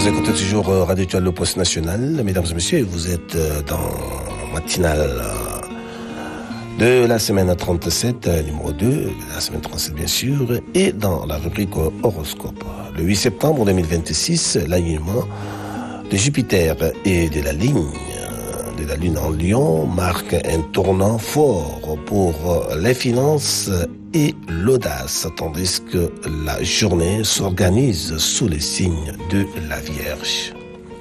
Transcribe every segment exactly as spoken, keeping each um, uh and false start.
Vous écoutez toujours Radio Tchad, le poste national. Mesdames et messieurs, vous êtes dans matinale de la semaine trente-sept, numéro deux, la semaine trente-sept bien sûr, et dans la rubrique horoscope. Le huit septembre deux mille vingt-six, l'alignement de Jupiter et de la ligne de la Lune en Lion marque un tournant fort pour les finances et l'audace, tandis que la journée s'organise sous les signes de la Vierge.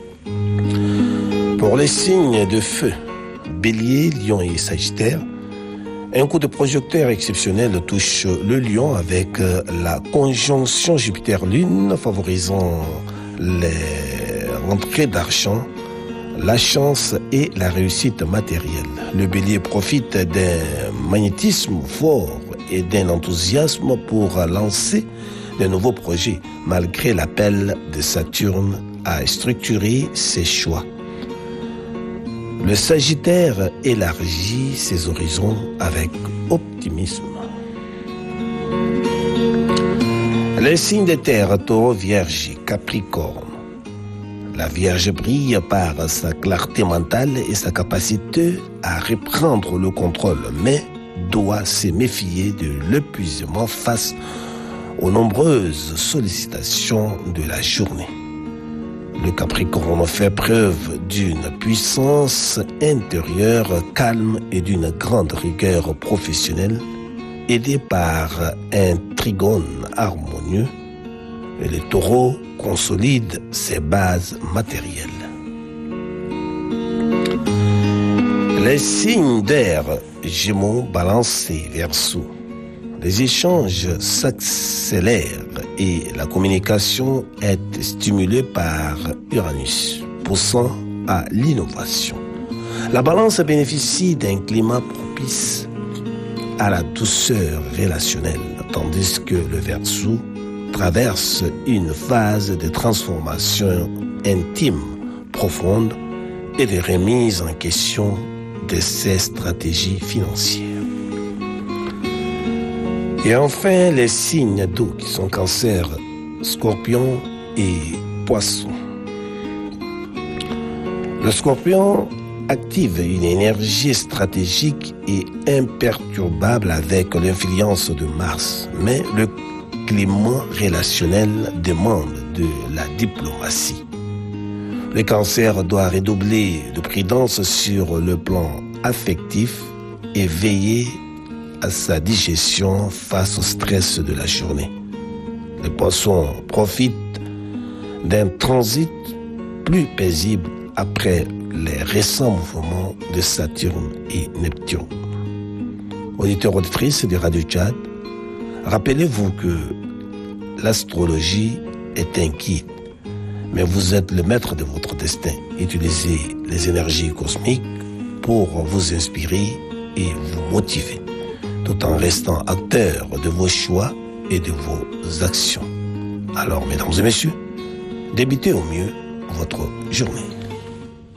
Pour les signes de feu, Bélier, Lion et Sagittaire, un coup de projecteur exceptionnel touche le Lion avec la conjonction Jupiter-Lune favorisant les rentrées d'argent, la chance et la réussite matérielle. Le Bélier profite d'un magnétisme fort et d'un enthousiasme pour lancer de nouveaux projets, malgré l'appel de Saturne à structurer ses choix. Le Sagittaire élargit ses horizons avec optimisme. Les signes de terre, Taureau, Vierge, Capricorne. La Vierge brille par sa clarté mentale et sa capacité à reprendre le contrôle, mais doit se méfier de l'épuisement face aux nombreuses sollicitations de la journée. Le Capricorne fait preuve d'une puissance intérieure calme et d'une grande rigueur professionnelle, aidé par un trigone harmonieux. Et le Taureau consolide ses bases matérielles. Les signes d'air, Gémeaux, Balance et Verseau. Les échanges s'accélèrent et la communication est stimulée par Uranus, poussant à l'innovation. La Balance bénéficie d'un climat propice à la douceur relationnelle, tandis que le Verseau traverse une phase de transformation intime, profonde et de remise en question de ses stratégies financières. Et enfin, les signes d'eau qui sont Cancer, Scorpion et Poisson. Le Scorpion active une énergie stratégique et imperturbable avec l'influence de Mars, mais le climat relationnel demande de la diplomatie. Le Cancer doit redoubler de prudence sur le plan affectif et veiller à sa digestion face au stress de la journée. Le Poisson profite d'un transit plus paisible après les récents mouvements de Saturne et Neptune. Auditeurs, auditrices de Radio Tchad, rappelez-vous que l'astrologie est un guide, mais vous êtes le maître de votre destin. Utilisez les énergies cosmiques pour vous inspirer et vous motiver, tout en restant acteur de vos choix et de vos actions. Alors, mesdames et messieurs, débutez au mieux votre journée.